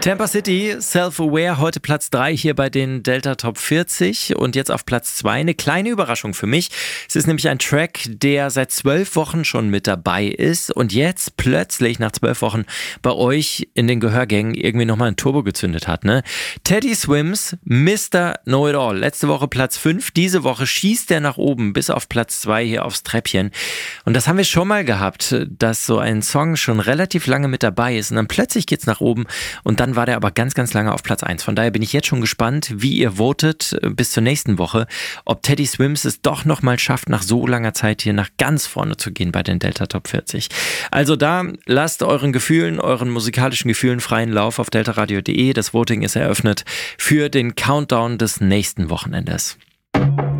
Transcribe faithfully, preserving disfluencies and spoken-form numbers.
Tampa City, Self-Aware, heute Platz drei hier bei den Delta Top vierzig und jetzt auf Platz zwei eine kleine Überraschung für mich. Es ist nämlich ein Track, der seit zwölf Wochen schon mit dabei ist und jetzt plötzlich nach zwölf Wochen bei euch in den Gehörgängen irgendwie nochmal ein Turbo gezündet hat. Ne? Teddy Swims, Mister Know-It-All, letzte Woche Platz fünf, diese Woche schießt er nach oben bis auf Platz zwei hier aufs Treppchen. Und das haben wir schon mal gehabt, dass so ein Song schon relativ lange mit dabei ist und dann plötzlich geht's nach oben und dann war der aber ganz, ganz lange auf Platz eins. Von daher bin ich jetzt schon gespannt, wie ihr votet bis zur nächsten Woche, ob Teddy Swims es doch nochmal schafft, nach so langer Zeit hier nach ganz vorne zu gehen bei den Delta Top vierzig. Also da lasst euren Gefühlen, euren musikalischen Gefühlen freien Lauf auf deltaradio punkt de. Das Voting ist eröffnet für den Countdown des nächsten Wochenendes.